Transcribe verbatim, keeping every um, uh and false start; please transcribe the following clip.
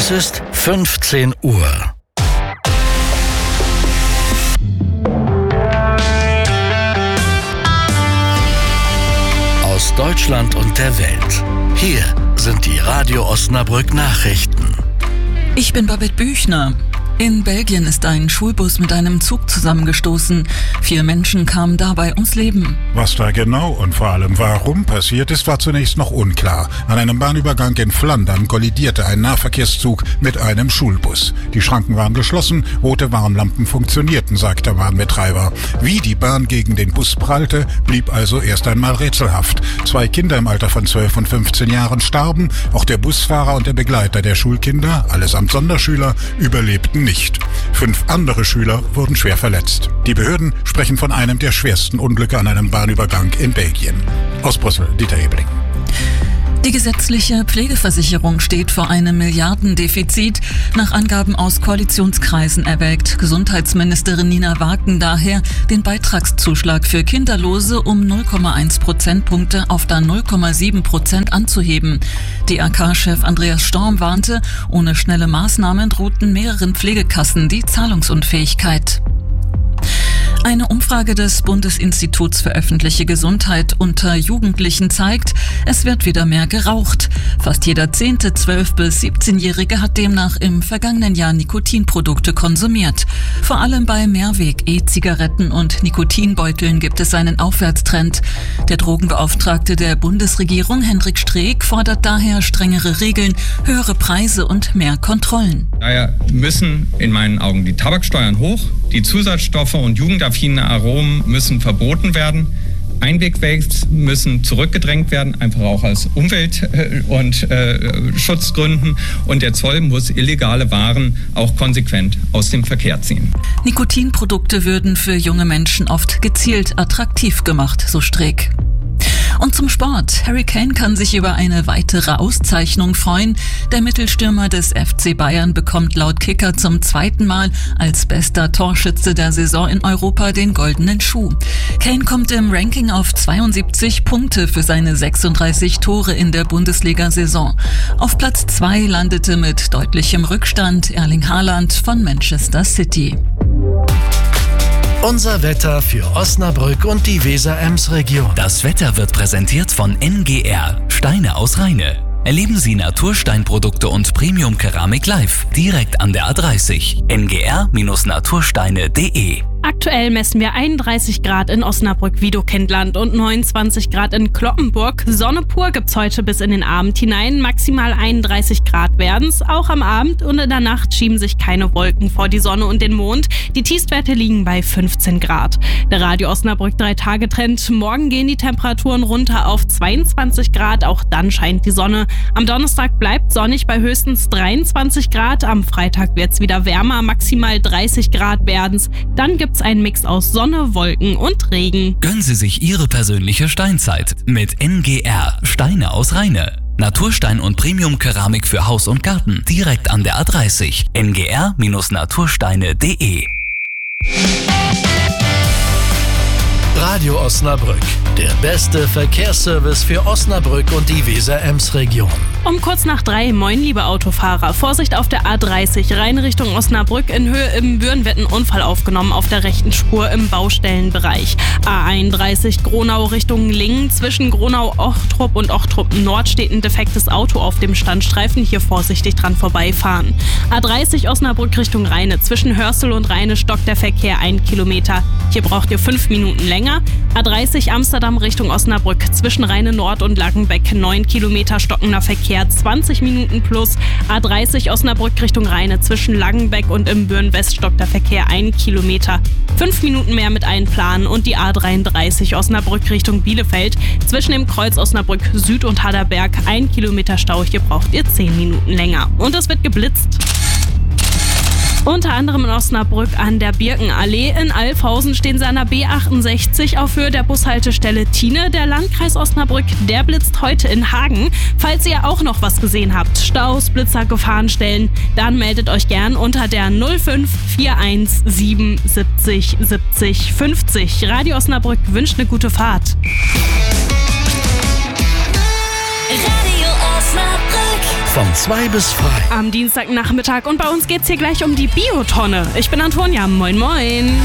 Es ist fünfzehn Uhr. Aus Deutschland und der Welt. Hier sind die Radio Osnabrück Nachrichten. Ich bin Babette Büchner. In Belgien ist ein Schulbus mit einem Zug zusammengestoßen. Vier Menschen kamen dabei ums Leben. Was da genau und vor allem warum passiert ist, war zunächst noch unklar. An einem Bahnübergang in Flandern kollidierte ein Nahverkehrszug mit einem Schulbus. Die Schranken waren geschlossen, rote Warnlampen funktionierten, sagt der Bahnbetreiber. Wie die Bahn gegen den Bus prallte, blieb also erst einmal rätselhaft. Zwei Kinder im Alter von zwölf und fünfzehn Jahren starben. Auch der Busfahrer und der Begleiter der Schulkinder, allesamt Sonderschüler, überlebten nicht. Fünf andere Schüler wurden schwer verletzt. Die Behörden sprechen von einem der schwersten Unglücke an einem Bahnübergang in Belgien. Aus Brüssel, Dieter Ebling. Die gesetzliche Pflegeversicherung steht vor einem Milliardendefizit. Nach Angaben aus Koalitionskreisen erwägt Gesundheitsministerin Nina Waaken daher, den Beitragszuschlag für Kinderlose um null Komma eins Prozentpunkte auf dann null Komma sieben Prozent anzuheben. D R K-Chef Andreas Storm warnte, ohne schnelle Maßnahmen drohten mehreren Pflegekassen die Zahlungsunfähigkeit. Eine Umfrage des Bundesinstituts für öffentliche Gesundheit unter Jugendlichen zeigt, es wird wieder mehr geraucht. Fast jeder zehnte zwölf- bis siebzehnjährige hat demnach im vergangenen Jahr Nikotinprodukte konsumiert. Vor allem bei Mehrweg-E-Zigaretten und Nikotinbeuteln gibt es einen Aufwärtstrend. Der Drogenbeauftragte der Bundesregierung, Hendrik Streeck, fordert daher strengere Regeln, höhere Preise und mehr Kontrollen. Daher müssen in meinen Augen die Tabaksteuern hoch, die Zusatzstoffe und jugendaffine Aromen müssen verboten werden. Einwegvapes müssen zurückgedrängt werden, einfach auch aus Umwelt- und äh, Schutzgründen. Und der Zoll muss illegale Waren auch konsequent aus dem Verkehr ziehen. Nikotinprodukte würden für junge Menschen oft gezielt attraktiv gemacht, so Streeck. Und zum Sport. Harry Kane kann sich über eine weitere Auszeichnung freuen. Der Mittelstürmer des F C Bayern bekommt laut Kicker zum zweiten Mal als bester Torschütze der Saison in Europa den goldenen Schuh. Kane kommt im Ranking auf zweiundsiebzig Punkte für seine sechsunddreißig Tore in der Bundesliga-Saison. Auf Platz zwei landete mit deutlichem Rückstand Erling Haaland von Manchester City. Unser Wetter für Osnabrück und die Weser-Ems-Region. Das Wetter wird präsentiert von N G R, Steine aus Rheine. Erleben Sie Natursteinprodukte und Premium-Keramik live, direkt an der A dreißig. N G R Natursteine punkt de. Aktuell messen wir einunddreißig Grad in Osnabrück-Wiedokendland und neunundzwanzig Grad in Cloppenburg. Sonne pur gibt's heute bis in den Abend hinein. Maximal einunddreißig Grad werden's. Auch am Abend und in der Nacht schieben sich keine Wolken vor die Sonne und den Mond. Die Tiefstwerte liegen bei fünfzehn Grad. Der Radio Osnabrück drei-Tage-Trend. Morgen gehen die Temperaturen runter auf zweiundzwanzig Grad. Auch dann scheint die Sonne. Am Donnerstag bleibt sonnig bei höchstens dreiundzwanzig Grad. Am Freitag wird's wieder wärmer. Maximal dreißig Grad werden's. Dann gibt's ein Mix aus Sonne, Wolken und Regen. Gönnen Sie sich Ihre persönliche Steinzeit mit N G R, Steine aus Rheine. Naturstein und Premium-Keramik für Haus und Garten, direkt an der A dreißig. N G R Natursteine punkt de. Radio Osnabrück, der beste Verkehrsservice für Osnabrück und die Weser-Ems-Region. Um kurz nach drei, moin liebe Autofahrer. Vorsicht auf der A dreißig, rein Richtung Osnabrück. In Höhe im Bühren wird ein Unfall aufgenommen auf der rechten Spur im Baustellenbereich. A einunddreißig, Gronau Richtung Lingen. Zwischen Gronau-Ochtrup und Ochtrup-Nord steht ein defektes Auto auf dem Standstreifen. Hier vorsichtig dran vorbeifahren. A dreißig, Osnabrück Richtung Rheine. Zwischen Hörstel und Rheine stockt der Verkehr ein Kilometer. Hier braucht ihr fünf Minuten länger. A dreißig, Amsterdam Richtung Osnabrück. Zwischen Rheine Nord und Langenbeck neun Kilometer stockender Verkehr. zwanzig Minuten plus. A dreißig Osnabrück Richtung Rheine. Zwischen Langenbeck und im Büren-West stockt der Verkehr ein Kilometer. fünf Minuten mehr mit einplanen. Und die A dreiunddreißig Osnabrück Richtung Bielefeld. Zwischen dem Kreuz Osnabrück Süd und Haderberg ein Kilometer Stau. Hier braucht ihr zehn Minuten länger. Und es wird geblitzt. Unter anderem in Osnabrück an der Birkenallee. In Alfhausen stehen sie an der B achtundsechzig auf Höhe der Bushaltestelle Tiene. Der Landkreis Osnabrück, der blitzt heute in Hagen. Falls ihr auch noch was gesehen habt, Staus, Blitzer, Gefahrenstellen, dann meldet euch gern unter der null fünf vier eins sieben siebzig siebzig fünfzig. Radio Osnabrück wünscht eine gute Fahrt. Radio Osnabrück. Von zwei bis frei. Am Dienstagnachmittag und bei uns geht's hier gleich um die Biotonne. Ich bin Antonia, moin moin.